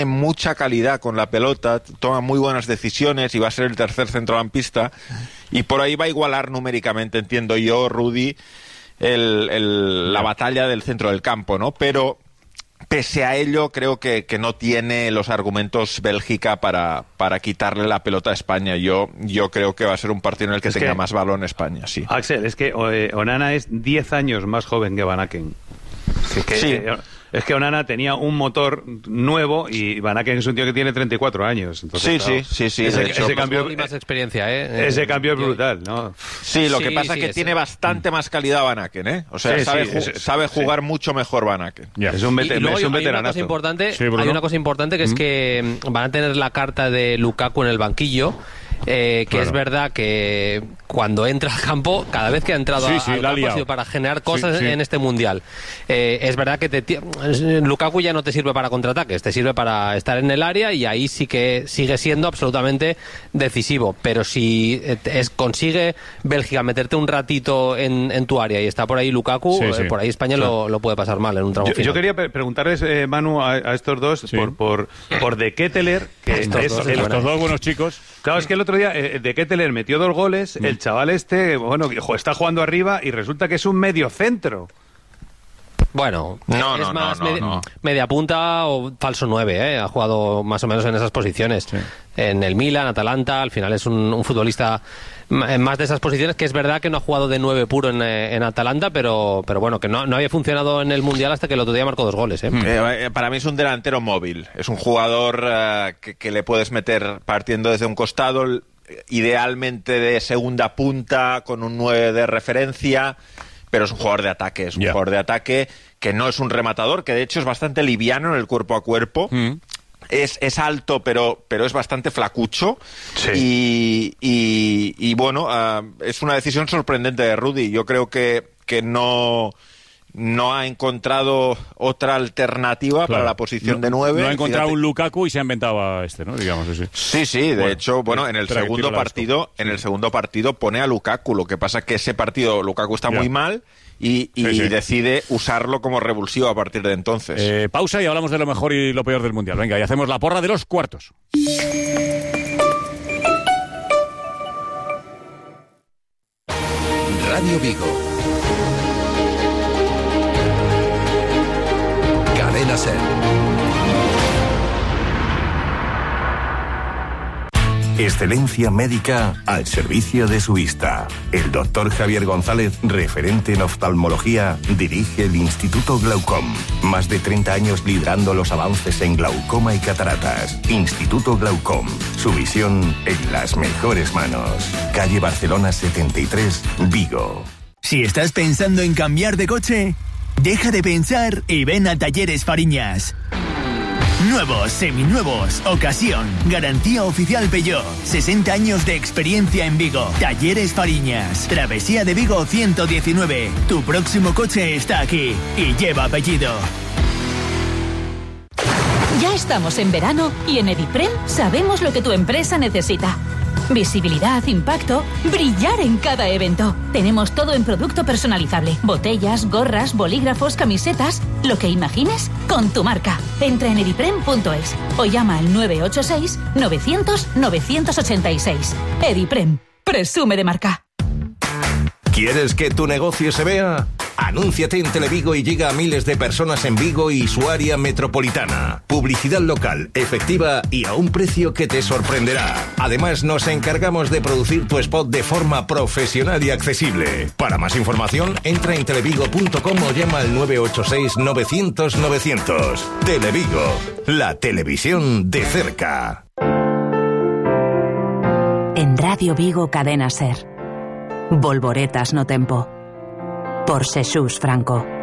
mucha calidad con la pelota, toma muy buenas decisiones y va a ser el tercer centrocampista, y por ahí va a igualar numéricamente, entiendo yo, Rudy, la batalla del centro del campo, ¿no? Pero pese a ello, creo que no tiene los argumentos Bélgica para quitarle la pelota a España. Yo creo que va a ser un partido en el que tenga más balón España, sí. Axel, es que Onana es 10 años más joven que Van Aken. Sí. Es que Onana tenía un motor nuevo y Van Aken es un tío que tiene 34 años. Entonces, sí. Ese cambio y más experiencia, Ese cambio es brutal, ¿no? Sí, lo que pasa es que tiene bastante más calidad Van Aken, ¿eh? O sea, sabe jugar mucho mejor Van Aken. Es un veteranazo. Hay una cosa importante que es que van a tener la carta de Lukaku en el banquillo. Que es verdad que cuando entra al campo, cada vez que ha entrado al campo ha sido para generar cosas en este mundial. Es verdad que Lukaku ya no te sirve para contraataques, te sirve para estar en el área, y ahí sí que sigue siendo absolutamente decisivo. Pero si consigue Bélgica meterte un ratito en tu área y está por ahí Lukaku, por ahí España lo puede pasar mal en un tramo final. Yo quería preguntarles, Manu, a estos dos por De Ketelaere, que estos dos buenos chicos. Claro, es que el otro día De Ketelaere metió 2 goles, el chaval está jugando arriba y resulta que es un medio centro. Bueno, es más media punta o falso 9, ha jugado más o menos en esas posiciones. En el Milan, Atalanta, al final es un futbolista más de esas posiciones, que es verdad que no ha jugado de 9 puro en Atalanta, pero bueno, que no había funcionado en el Mundial hasta que el otro día marcó 2 goles. Para mí es un delantero móvil, es un jugador que le puedes meter partiendo desde un costado, idealmente de segunda punta, con un 9 de referencia, pero es un jugador de ataque, jugador de ataque que no es un rematador, que de hecho es bastante liviano en el cuerpo a cuerpo. Es alto, pero es bastante flacucho. Y bueno, es una decisión sorprendente de Rudy. Yo creo que no ha encontrado otra alternativa para la posición de 9. No ha encontrado un Lukaku y se ha inventado a ¿no? Digamos así. Sí, de hecho, en el segundo partido pone a Lukaku. Lo que pasa es que ese partido Lukaku está muy mal y decide usarlo como revulsivo a partir de entonces. Pausa y hablamos de lo mejor y lo peor del Mundial. Venga, y hacemos la porra de los cuartos. Radio Vigo. Cadena SER. Excelencia médica al servicio de su vista. El doctor Javier González, referente en oftalmología, dirige el Instituto Glaucom. Más de 30 años liderando los avances en glaucoma y cataratas. Instituto Glaucom. Su visión en las mejores manos. Calle Barcelona 73, Vigo. Si estás pensando en cambiar de coche, deja de pensar y ven a Talleres Fariñas. Nuevos, seminuevos, ocasión, garantía oficial Peugeot, 60 años de experiencia en Vigo. Talleres Fariñas, Travesía de Vigo 119. Tu próximo coche está aquí y lleva apellido. Ya estamos en verano y en Ediprem sabemos lo que tu empresa necesita. Visibilidad, impacto, brillar en cada evento. Tenemos todo en producto personalizable. Botellas, gorras, bolígrafos, camisetas, lo que imagines con tu marca. Entra en ediprem.es o llama al 986 900 986. Ediprem, presume de marca. ¿Quieres que tu negocio se vea? Anúnciate en Televigo y llega a miles de personas en Vigo y su área metropolitana. Publicidad local, efectiva y a un precio que te sorprenderá. Además, nos encargamos de producir tu spot de forma profesional y accesible. Para más información, entra en televigo.com o llama al 986 900 900. Televigo, la televisión de cerca. En Radio Vigo, Cadena SER. Volvoretas no tempo. Por Xesús Franco.